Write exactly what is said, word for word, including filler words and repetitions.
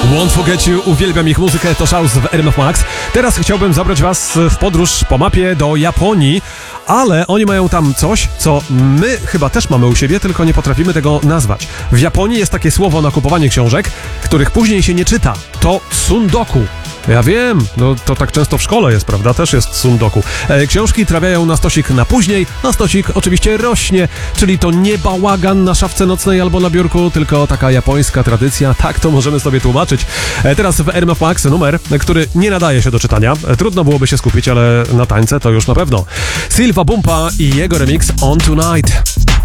Won't Forget You, uwielbiam ich muzykę, to Shouse w R M F Max. Teraz chciałbym zabrać was w podróż po mapie do Japonii, ale oni mają tam coś, co my chyba też mamy u siebie, tylko nie potrafimy tego nazwać. W Japonii jest takie słowo na kupowanie książek, których później się nie czyta. To sundoku. Ja wiem, no to tak często w szkole jest, prawda? Też jest sundoku. E, książki trafiają na stosik na później, a stosik oczywiście rośnie, czyli to nie bałagan na szafce nocnej albo na biurku, tylko taka japońska tradycja, tak to możemy sobie tłumaczyć. E, teraz w R M F Max numer, który nie nadaje się do czytania. E, trudno byłoby się skupić, ale na tańce to już na pewno. Silva Bumpa i jego remix On Tonight.